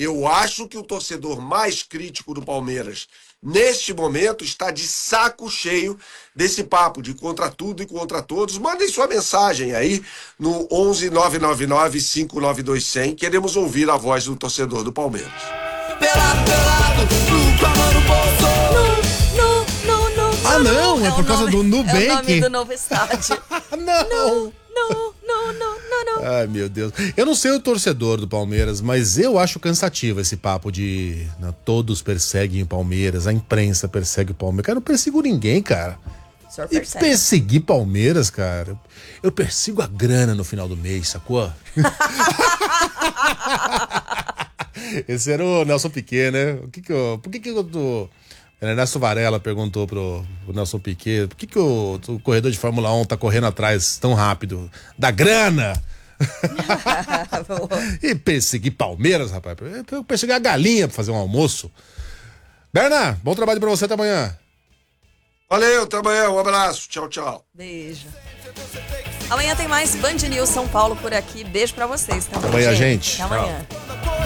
Eu acho que o torcedor mais crítico do Palmeiras, neste momento, está de saco cheio desse papo de contra tudo e contra todos. Mandem sua mensagem aí no 11 999 592 100. Queremos ouvir a voz do torcedor do Palmeiras. Pelado, com a mão no bolso. Ah, não, é por causa do Nubank. É o nome do novo estádio. Não. Não. Ai, meu Deus. Eu não sei o torcedor do Palmeiras, mas eu acho cansativo esse papo de todos perseguem o Palmeiras, a imprensa persegue o Palmeiras. Cara, eu não persigo ninguém, cara. O senhor E percebe? perseguir Palmeiras, cara, eu persigo a grana no final do mês, sacou? Esse era o Nelson Piquet, né? Por que eu tô... Ernesto Varela perguntou pro Nelson Piquet por que o corredor de Fórmula 1 tá correndo atrás tão rápido? Da grana! E perseguir Palmeiras, rapaz. Eu persegui a galinha pra fazer um almoço. Berna, bom trabalho pra você até amanhã. Valeu, até amanhã. Um abraço. Tchau, tchau. Beijo. Amanhã tem mais Band News São Paulo por aqui. Beijo pra vocês também. Amanhã, gente. Até amanhã. Tchau.